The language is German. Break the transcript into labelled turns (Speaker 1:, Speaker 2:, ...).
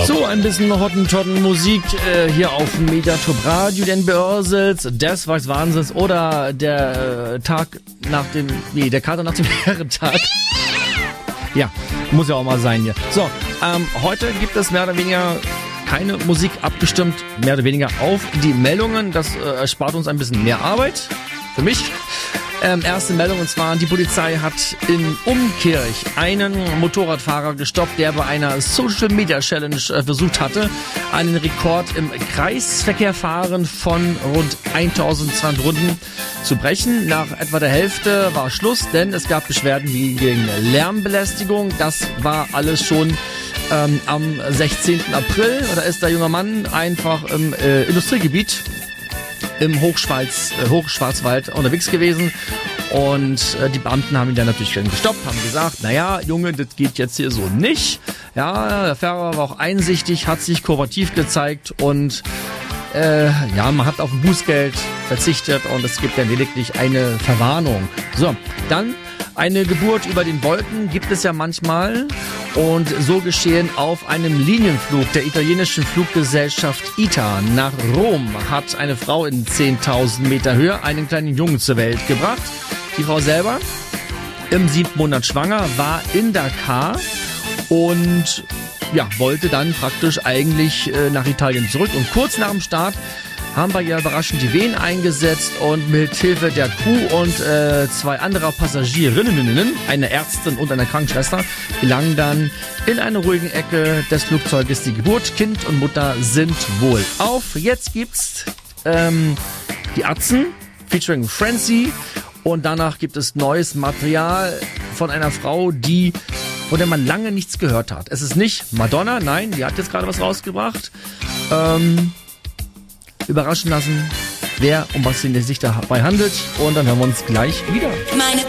Speaker 1: So, ein bisschen Hottentotten-Musik hier auf Megatop Radio, denn Börsels, des Wahnsinns oder der Kater nach dem Herrentag. Ja, muss ja auch mal sein hier. So, heute gibt es mehr oder weniger keine Musik abgestimmt, mehr oder weniger auf die Meldungen. Das erspart uns ein bisschen mehr Arbeit, für mich. Erste Meldung, und zwar die Polizei hat in Umkirch einen Motorradfahrer gestoppt, der bei einer Social Media Challenge versucht hatte, einen Rekord im Kreisverkehrfahren von rund 1200 Runden zu brechen. Nach etwa der Hälfte war Schluss, denn es gab Beschwerden wegen Lärmbelästigung. Das war alles schon am 16. April. Da ist der junge Mann einfach im Industriegebiet im Hochschwarzwald unterwegs gewesen und die Beamten haben ihn dann natürlich gestoppt, haben gesagt, naja, Junge, das geht jetzt hier so nicht. Ja, der Fahrer war auch einsichtig, hat sich kooperativ gezeigt und man hat auf ein Bußgeld verzichtet und es gibt dann lediglich eine Verwarnung. So, dann eine Geburt über den Wolken gibt es ja manchmal und so geschehen auf einem Linienflug der italienischen Fluggesellschaft ITA nach Rom hat eine Frau in 10.000 Meter Höhe einen kleinen Jungen zur Welt gebracht. Die Frau selber, im 7. Monat schwanger, war in Dakar und wollte dann praktisch eigentlich nach Italien zurück und kurz nach dem Start haben wir ja überraschend die Wehen eingesetzt und mit Hilfe der Crew und zwei anderer Passagierinnen, eine Ärztin und eine Krankenschwester, gelang dann in einer ruhigen Ecke des Flugzeuges die Geburt. Kind und Mutter sind wohlauf. Jetzt gibt's die Atzen featuring Frenzy und danach gibt es neues Material von einer Frau, von der man lange nichts gehört hat. Es ist nicht Madonna, nein, die hat jetzt gerade was rausgebracht. Überraschen lassen, wer um was sich dabei handelt. Und dann hören wir uns gleich wieder.
Speaker 2: Meine